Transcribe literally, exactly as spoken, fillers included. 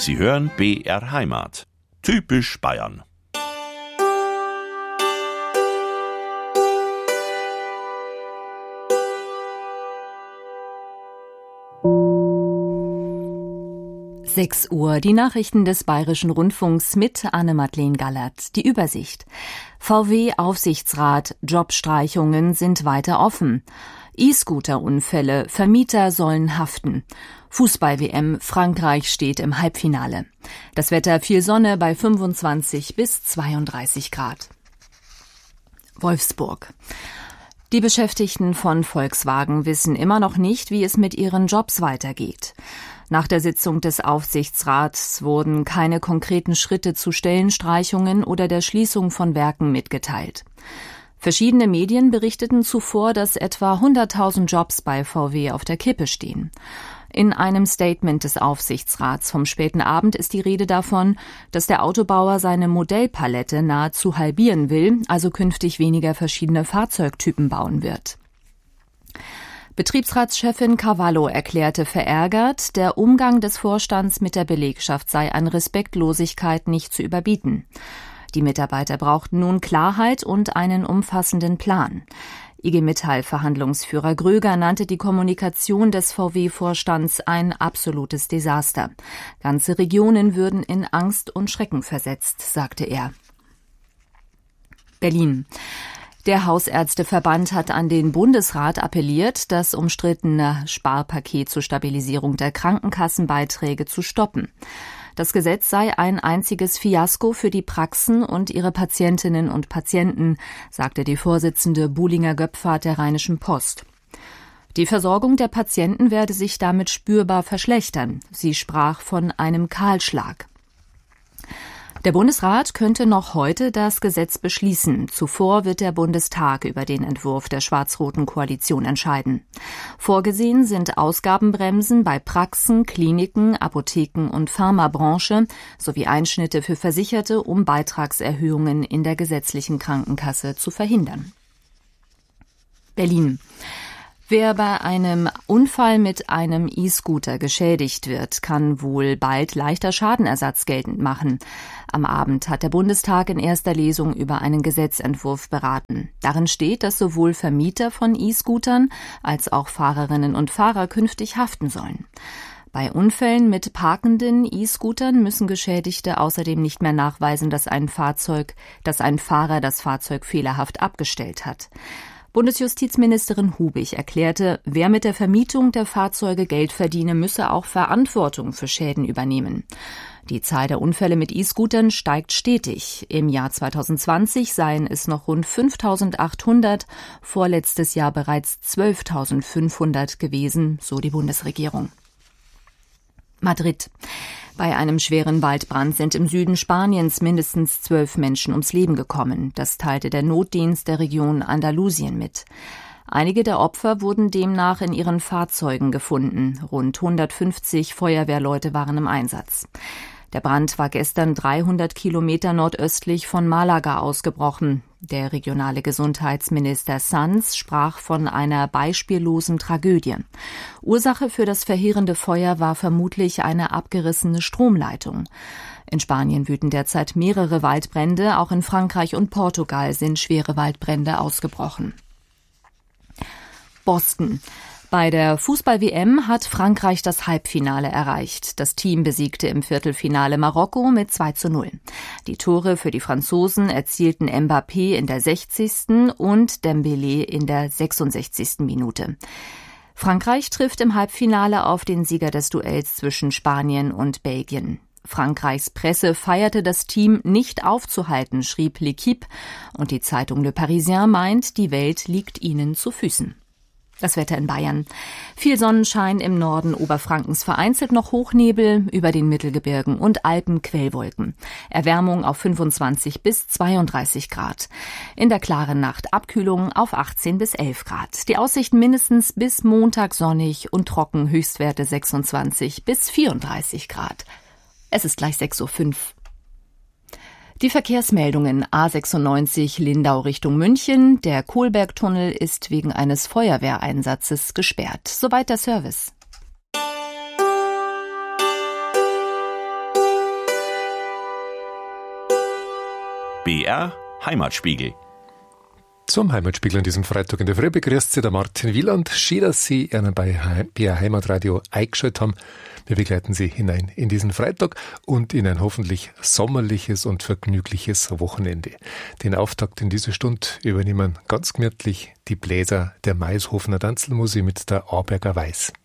Sie hören B R Heimat. Typisch Bayern. sechs Uhr, die Nachrichten des Bayerischen Rundfunks mit Anne-Madeleine Gallert. Die Übersicht. V W-Aufsichtsrat, Jobstreichungen sind weiter offen. E-Scooter-Unfälle, Vermieter sollen haften. Fußball-W M, Frankreich steht im Halbfinale. Das Wetter, viel Sonne bei fünfundzwanzig bis zweiunddreißig Grad. Wolfsburg. Die Beschäftigten von Volkswagen wissen immer noch nicht, wie es mit ihren Jobs weitergeht. Nach der Sitzung des Aufsichtsrats wurden keine konkreten Schritte zu Stellenstreichungen oder der Schließung von Werken mitgeteilt. Verschiedene Medien berichteten zuvor, dass etwa hunderttausend Jobs bei V W auf der Kippe stehen. In einem Statement des Aufsichtsrats vom späten Abend ist die Rede davon, dass der Autobauer seine Modellpalette nahezu halbieren will, also künftig weniger verschiedene Fahrzeugtypen bauen wird. Betriebsratschefin Cavallo erklärte verärgert, der Umgang des Vorstands mit der Belegschaft sei an Respektlosigkeit nicht zu überbieten. Die Mitarbeiter brauchten nun Klarheit und einen umfassenden Plan. I G Metall-Verhandlungsführer Gröger nannte die Kommunikation des V W-Vorstands ein absolutes Desaster. Ganze Regionen würden in Angst und Schrecken versetzt, sagte er. Berlin. Der Hausärzteverband hat an den Bundesrat appelliert, das umstrittene Sparpaket zur Stabilisierung der Krankenkassenbeiträge zu stoppen. Das Gesetz sei ein einziges Fiasko für die Praxen und ihre Patientinnen und Patienten, sagte die Vorsitzende Buhlinger-Göpfert der Rheinischen Post. Die Versorgung der Patienten werde sich damit spürbar verschlechtern. Sie sprach von einem Kahlschlag. Der Bundesrat könnte noch heute das Gesetz beschließen. Zuvor wird der Bundestag über den Entwurf der schwarz-roten Koalition entscheiden. Vorgesehen sind Ausgabenbremsen bei Praxen, Kliniken, Apotheken und Pharmabranche sowie Einschnitte für Versicherte, um Beitragserhöhungen in der gesetzlichen Krankenkasse zu verhindern. Berlin. Wer bei einem Unfall mit einem E-Scooter geschädigt wird, kann wohl bald leichter Schadenersatz geltend machen. Am Abend hat der Bundestag in erster Lesung über einen Gesetzentwurf beraten. Darin steht, dass sowohl Vermieter von E-Scootern als auch Fahrerinnen und Fahrer künftig haften sollen. Bei Unfällen mit parkenden E-Scootern müssen Geschädigte außerdem nicht mehr nachweisen, dass ein Fahrzeug, dass ein Fahrer das Fahrzeug fehlerhaft abgestellt hat. Bundesjustizministerin Hubig erklärte, wer mit der Vermietung der Fahrzeuge Geld verdiene, müsse auch Verantwortung für Schäden übernehmen. Die Zahl der Unfälle mit E-Scootern steigt stetig. Im Jahr zweitausendzwanzig seien es noch rund fünftausendachthundert, vorletztes Jahr bereits zwölftausendfünfhundert gewesen, so die Bundesregierung. Madrid. Bei einem schweren Waldbrand sind im Süden Spaniens mindestens zwölf Menschen ums Leben gekommen. Das teilte der Notdienst der Region Andalusien mit. Einige der Opfer wurden demnach in ihren Fahrzeugen gefunden. Rund hundertfünfzig Feuerwehrleute waren im Einsatz. Der Brand war gestern dreihundert Kilometer nordöstlich von Malaga ausgebrochen. Der regionale Gesundheitsminister Sanz sprach von einer beispiellosen Tragödie. Ursache für das verheerende Feuer war vermutlich eine abgerissene Stromleitung. In Spanien wüten derzeit mehrere Waldbrände, auch in Frankreich und Portugal sind schwere Waldbrände ausgebrochen. Boston. Bei der Fußball-W M hat Frankreich das Halbfinale erreicht. Das Team besiegte im Viertelfinale Marokko mit zwei zu null. Die Tore für die Franzosen erzielten Mbappé in der sechzigsten und Dembélé in der sechsundsechzigsten Minute. Frankreich trifft im Halbfinale auf den Sieger des Duells zwischen Spanien und Belgien. Frankreichs Presse feierte das Team nicht aufzuhalten, schrieb L'Équipe, und die Zeitung Le Parisien meint, die Welt liegt ihnen zu Füßen. Das Wetter in Bayern. Viel Sonnenschein im Norden Oberfrankens, vereinzelt noch Hochnebel, über den Mittelgebirgen und Alpen Quellwolken. Erwärmung auf fünfundzwanzig bis zweiunddreißig Grad. In der klaren Nacht Abkühlung auf achtzehn bis elf Grad. Die Aussichten mindestens bis Montag sonnig und trocken, Höchstwerte sechsundzwanzig bis vierunddreißig Grad. Es ist gleich sechs Uhr fünf. Die Verkehrsmeldungen: A sechsundneunzig Lindau Richtung München. Der Kohlbergtunnel ist wegen eines Feuerwehreinsatzes gesperrt. Soweit der Service. B R Heimatspiegel. Zum Heimatspiegel an diesem Freitag in der Früh begrüßt Sie der Martin Wieland. Schön, dass Sie Ihnen bei B R Heimatradio eingeschaltet haben. Wir begleiten Sie hinein in diesen Freitag und in ein hoffentlich sommerliches und vergnügliches Wochenende. Den Auftakt in dieser Stunde übernehmen ganz gemütlich die Bläser der Maishofener Tanzelmusik mit der Arberger Weiß.